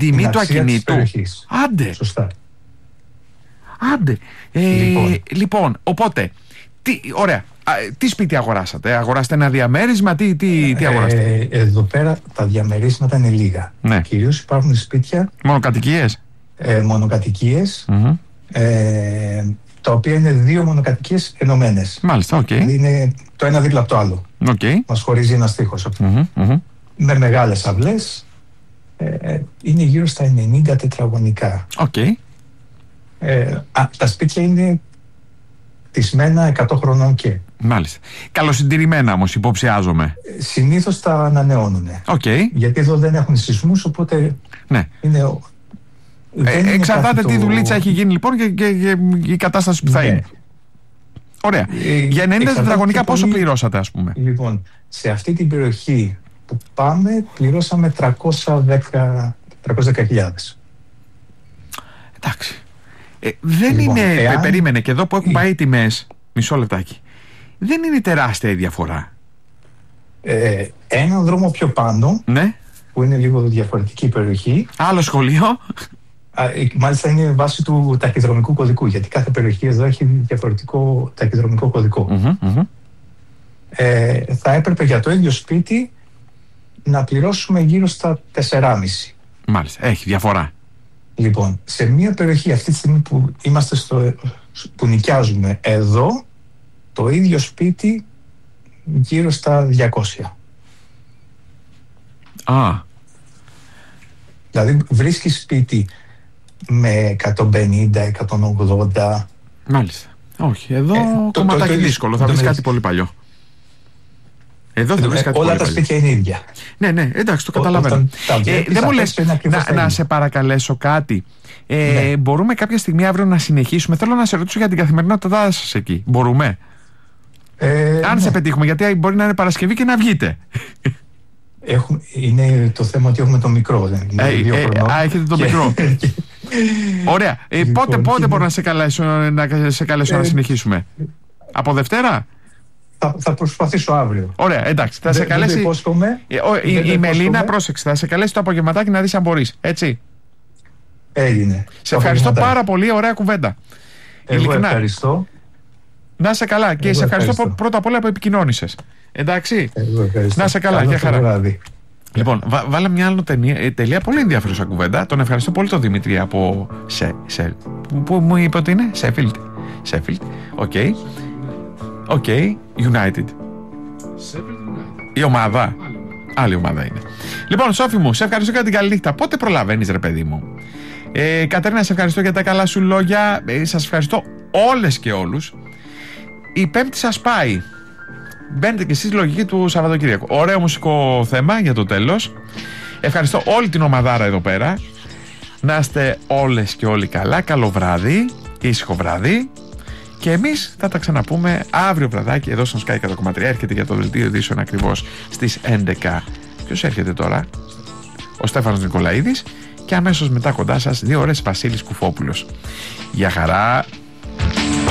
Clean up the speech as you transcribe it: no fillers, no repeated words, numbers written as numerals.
τιμή του ακινήτου. Άντε. Σωστά. Άντε. Λοιπόν, οπότε, ωραία. Τι σπίτι αγοράσατε? Αγοράσατε ένα διαμέρισμα? Τι αγοράσατε? Εδώ πέρα τα διαμερίσματα είναι λίγα. Ναι. Κυρίως υπάρχουν σπίτια μονοκατοικίες. Μονοκατοικίες, τα οποία είναι 2 μονοκατοικίες ενωμένες. Μάλιστα, οκ. Δηλαδή είναι το ένα δίπλα από το άλλο. Μας χωρίζει ένας τοίχος. Με μεγάλες αυλές. Είναι γύρω στα 90 τετραγωνικά. Τα σπίτια είναι κτισμένα 100 χρονών και. Μάλιστα. Καλοσυντηρημένα όμως, υποψιάζομαι. Συνήθως τα ανανεώνουν. Γιατί εδώ δεν έχουν σεισμούς, οπότε είναι... Εξαρτάται τι δουλίτσα έχει γίνει λοιπόν και η κατάσταση που θα είναι. Ωραία. Για 90 τετραγωνικά πόσο πληρώσατε, ας πούμε? Λοιπόν, σε αυτή την περιοχή που πάμε πληρώσαμε 310.000. Εντάξει. Δεν είναι... Περίμενε, και εδώ που έχουν πάει οι τιμές, μισό λεπτάκι, δεν είναι τεράστια η διαφορά. Έναν δρόμο πιο πάνω, που είναι λίγο διαφορετική περιοχή. Άλλο σχολείο. Μάλιστα είναι βάση του ταχυδρομικού κωδικού, γιατί κάθε περιοχή εδώ έχει διαφορετικό ταχυδρομικό κωδικό. Θα έπρεπε για το ίδιο σπίτι να πληρώσουμε γύρω στα 4,5. Μάλιστα, έχει διαφορά. Λοιπόν, σε μια περιοχή αυτή τη στιγμή που είμαστε που νοικιάζουμε εδώ, το ίδιο σπίτι γύρω στα 200. Δηλαδή βρίσκεις σπίτι με 150-180. Μάλιστα. Όχι, εδώ κομματάκι δύσκολο. Θα βρεις κάτι πολύ παλιό. Εδώ θα βρεις κάτι όλα πολύ τα παλιό. Σπίτια είναι ίδια. Ναι, εντάξει, το καταλαβαίνω. Δεν μου λες να σε παρακαλέσω κάτι. Μπορούμε κάποια στιγμή αύριο να συνεχίσουμε? Θέλω να σε ρωτήσω για την καθημερινότητά σας εκεί. Μπορούμε? Αν σε πετύχουμε, γιατί μπορεί να είναι Παρασκευή και να βγείτε. Είναι το θέμα ότι έχουμε το μικρό. Έχετε το μικρό. Ωραία. Πότε μπορώ να σε καλέσω να συνεχίσουμε? Από Δευτέρα? Θα προσπαθήσω αύριο. Ωραία, εντάξει. Θα σε καλέσει. Η Μελίνα, πρόσεξε, θα σε καλέσει το απογευματάκι να δεις αν μπορείς. Έτσι. Έγινε. Σε ευχαριστώ πάρα πολύ. Ωραία κουβέντα. Εγώ ευχαριστώ. Να είσαι καλά. Και σε ευχαριστώ πρώτα απ' όλα που επικοινώνησες. Εντάξει. Να είσαι καλά. Γεια χαρά. Λοιπόν, βάλε μια άλλη τελεία. Πολύ ενδιαφέρουσα κουβέντα. Τον ευχαριστώ πολύ τον Δημήτρη από που μου είπε ότι είναι Sheffield. Οκ. United. Η ομάδα. Άλλη ομάδα είναι. Λοιπόν, Σόφη μου, σε ευχαριστώ για την καλή νύχτα. Πότε προλαβαίνεις, ρε παιδί μου? Κατερίνα, σε ευχαριστώ για τα καλά σου λόγια. Σας ευχαριστώ όλες και όλους. Η Πέμπτη σας πάει. Μπαίνετε και εσείς λογική του Σαββατοκύριακου. Ωραίο μουσικό θέμα για το τέλος. Ευχαριστώ όλη την ομαδάρα εδώ πέρα. Να είστε όλες και όλοι καλά. Καλό βράδυ, ήσυχο βράδυ. Και εμείς θα τα ξαναπούμε αύριο βραδάκι εδώ στον Sky 100,3. Έρχεται για το δελτίο ειδήσεων ακριβώς στις 11. Ποιος έρχεται τώρα? Ο Στέφανος Νικολαίδης. Και αμέσως μετά κοντά σας 2 ώρες Βασίλης Κουφόπουλος. Γεια χαρά.